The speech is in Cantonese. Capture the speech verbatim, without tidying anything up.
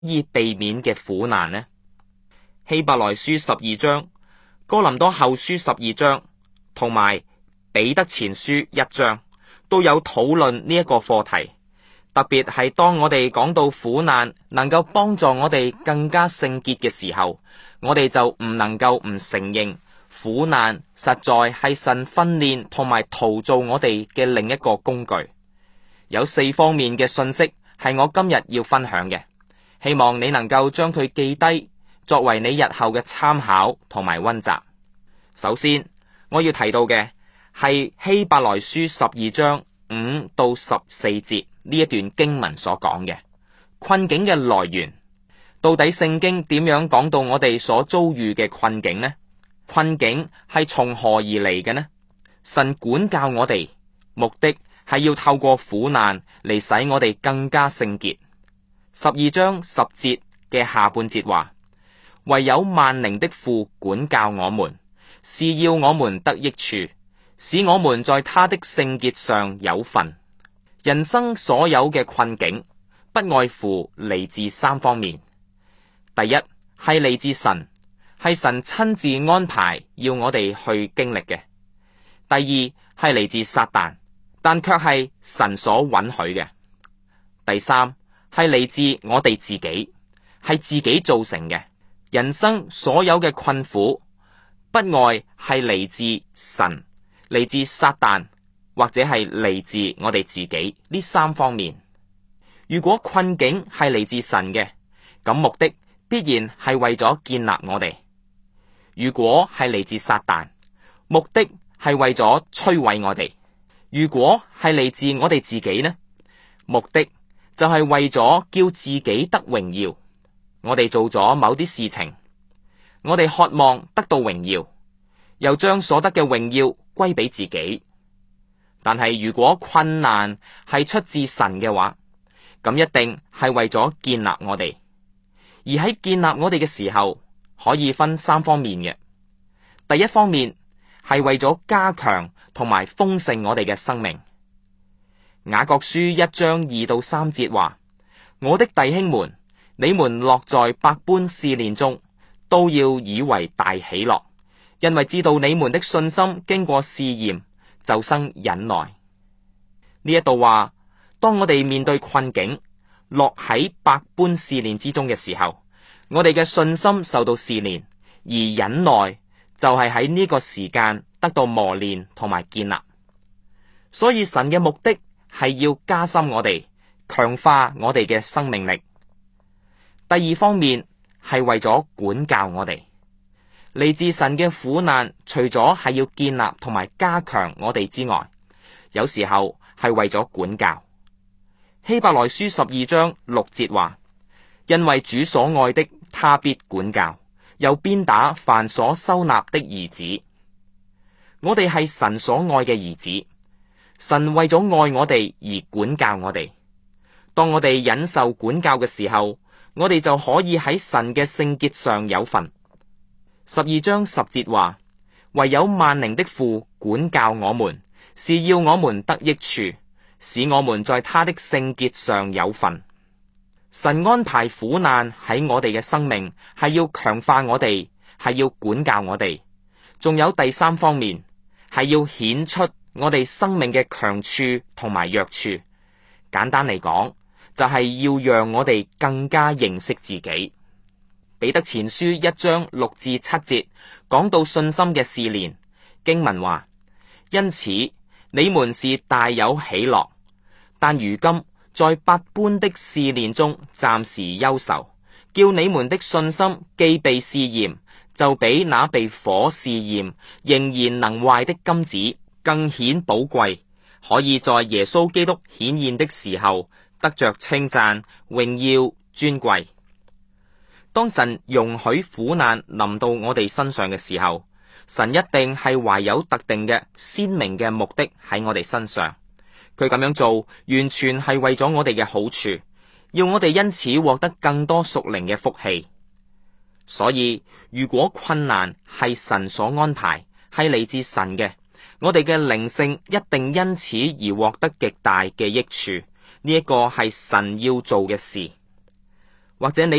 以避免嘅苦難呢？希伯來書十二章、哥林多後書十二章同埋彼得前書一章都有討論呢一個課題。特別係當我哋講到苦難能夠幫助我哋更加聖潔嘅時候，我哋就唔能夠唔承認苦難實在係神訓練同埋陶造我哋嘅另一個工具。有四方面嘅信息係我今日要分享嘅，希望你能夠將佢記低，作為你日後嘅參考同埋溫習。首先，我要提到嘅係希伯來書十二章五到十四節呢一段經文所講嘅困境嘅來源。到底聖經點樣講到我哋所遭遇嘅困境呢？困境係從何而嚟嘅呢？神管教我哋，目的係要透過苦難嚟使我哋更加聖潔。十二章十節嘅下半節話，唯有萬靈的父管教我們，是要我們得益處，使我們在他的聖潔上有份。人生所有嘅困境不外乎嚟自三方面。第一係嚟自神，係神親自安排要我哋去經歷嘅。第二係嚟自撒旦，但卻係神所允許嘅。第三係嚟自我哋自己，係自己造成嘅。人生所有嘅困苦不外係嚟自神、嚟自撒旦，或者係嚟自我哋自己呢三方面。如果困境係嚟自神嘅，咁目的必然係為咗建立我哋；如果係嚟自撒旦，目的係為咗摧毀我哋；如果係嚟自我哋自己呢，目的就係為咗叫自己得榮耀。我哋做咗某啲事情，我哋渴望得到榮耀，又將所得嘅榮耀歸俾自己。但係如果困難係出自神嘅話，咁一定係為咗建立我哋。而喺建立我哋嘅時候，可以分三方面嘅。第一方面係為咗加強同埋豐盛我哋嘅生命。雅各書一章二到三節話：我的弟兄們，你們落在百般試煉中，都要以為大喜樂，因為知道你們的信心經過試驗，就生忍耐。呢一度話，當我哋面對困境，落喺百般試煉之中嘅時候，我哋嘅信心受到試煉，而忍耐就係喺呢個時間得到磨練同埋建立。所以神嘅目的係要加深我哋，強化我哋嘅生命力。第二方面係為咗管教我哋。嚟自神嘅苦難，除咗係要建立同埋加強我哋之外，有時候係為咗管教。希伯來書十二章六節話：因為主所愛的，他必管教，又鞭打凡所收納的兒子。我哋係神所愛嘅兒子，神為咗愛我哋而管教我哋。當我哋忍受管教嘅時候，我哋就可以喺神嘅聖潔上有份。十二章十節話：唯有萬靈的父管教我們，是要我們得益處，使我們在他的聖潔上有份。神安排苦難喺我哋嘅生命，係要強化我哋，係要管教我哋。仲有第三方面，係要顯出我哋生命嘅強處同埋弱處。簡單嚟講，就係要讓我哋更加認識自己。彼得前書一章六至七節講到信心嘅試煉，經文話：因此你們是大有喜樂，但如今在百般的試煉中暫時憂愁，叫你們的信心既被試驗，就比那被火試驗仍然能壞的金子更顯寶貴，可以在耶穌基督顯現的時候得着稱讚、榮耀、尊貴。當神容許苦難臨到我哋身上嘅時候，神一定係懷有特定嘅鮮明嘅目的喺我哋身上。佢咁樣做完全係為咗我哋嘅好處，要我哋因此獲得更多屬靈嘅福氣。所以如果困難係神所安排，係嚟自神嘅，我哋嘅靈性一定因此而獲得極大嘅益處。呢一個係神要做嘅事。 或者你